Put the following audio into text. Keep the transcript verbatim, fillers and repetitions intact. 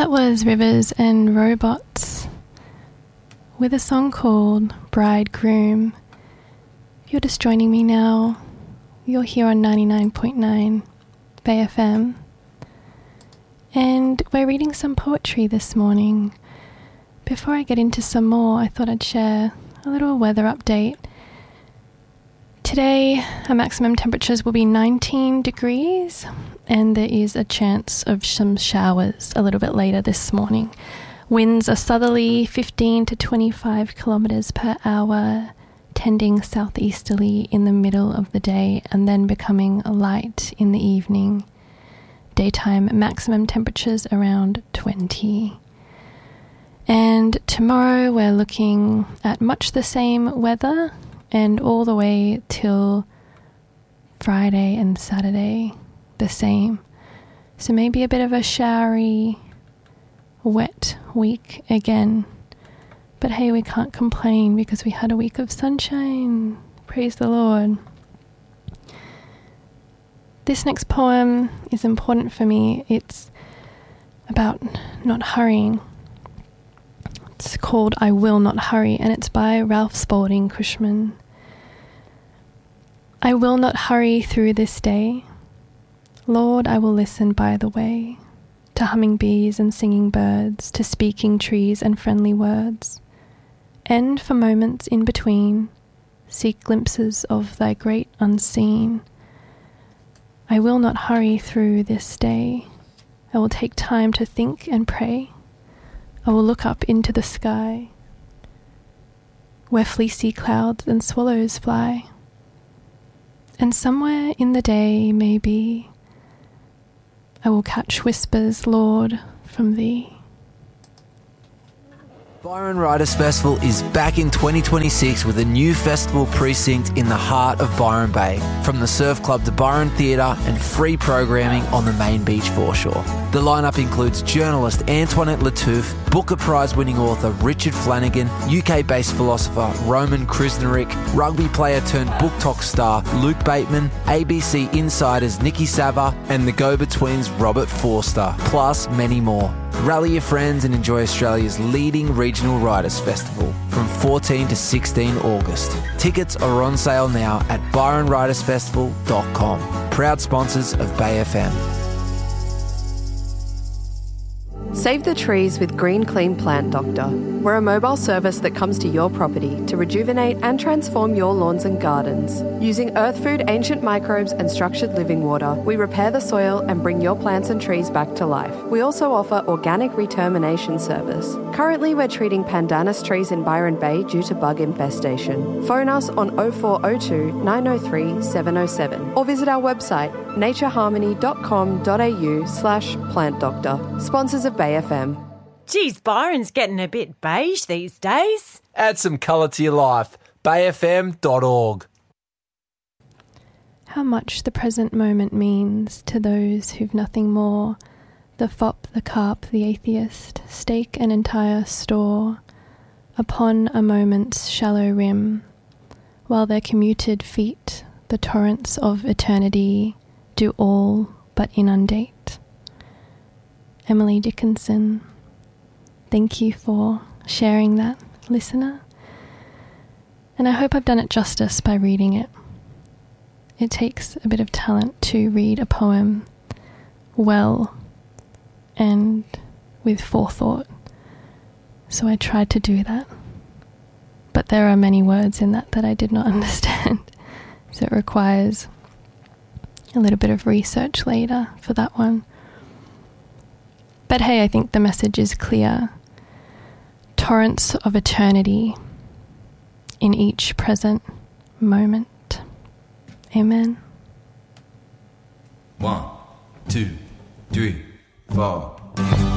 That was Rivers and Robots with a song called Bridegroom. If you're just joining me now, you're here on ninety-nine point nine Bay F M. And we're reading some poetry this morning. Before I get into some more, I thought I'd share a little weather update. Today, our maximum temperatures will be nineteen degrees, and there is a chance of some showers a little bit later this morning. Winds are southerly, fifteen to twenty-five kilometres per hour, tending southeasterly in the middle of the day and then becoming light in the evening. Daytime maximum temperatures around twenty. And tomorrow we're looking at much the same weather, and all the way till Friday and Saturday the same. So maybe a bit of a showery, wet week again. But hey, we can't complain because we had a week of sunshine. Praise the Lord. This next poem is important for me. It's about not hurrying. It's called I Will Not Hurry, and it's by Ralph Spalding Cushman. I will not hurry through this day. Lord, I will listen by the way, to humming bees and singing birds, to speaking trees and friendly words, and for moments in between, seek glimpses of thy great unseen. I will not hurry through this day. I will take time to think and pray. I will look up into the sky, where fleecy clouds and swallows fly. And somewhere in the day, maybe, I will catch whispers, Lord, from thee. Byron Writers Festival is back in twenty twenty-six with a new festival precinct in the heart of Byron Bay, from the Surf Club to Byron Theatre and free programming on the main beach foreshore. The lineup includes journalist Antoinette Lattouf, Booker Prize-winning author Richard Flanagan, U K-based philosopher Roman Krznaric, rugby player turned book talk star Luke Bateman, A B C Insiders Nikki Sava, and the Go-Betweens Robert Forster, plus many more. Rally your friends and enjoy Australia's leading regional writers festival from fourteen to sixteen August. Tickets are on sale now at byron writers festival dot com. Proud sponsors of Bay F M. Save the trees with Green Clean Plant Doctor. We're a mobile service that comes to your property to rejuvenate and transform your lawns and gardens. Using earth food, ancient microbes and structured living water, we repair the soil and bring your plants and trees back to life. We also offer organic retermination service. Currently, we're treating pandanus trees in Byron Bay due to bug infestation. Phone us on oh four oh two, nine oh three, seven oh seven or visit our website natureharmony dot com dot a u slash plant doctor. Sponsors of Bay F M. Geez, Byron's getting a bit beige these days. Add some colour to your life. bay f m dot org. How much the present moment means to those who've nothing more. The fop, the carp, the atheist stake an entire store upon a moment's shallow rim, while their commuted feet, the torrents of eternity, do all but inundate. Emily Dickinson. Thank you for sharing that, listener. And I hope I've done it justice by reading it. It takes a bit of talent to read a poem well and with forethought. So I tried to do that. But there are many words in that that I did not understand. So it requires a little bit of research later for that one. But hey, I think the message is clear. Torrents of eternity in each present moment. Amen. One, two, three, four.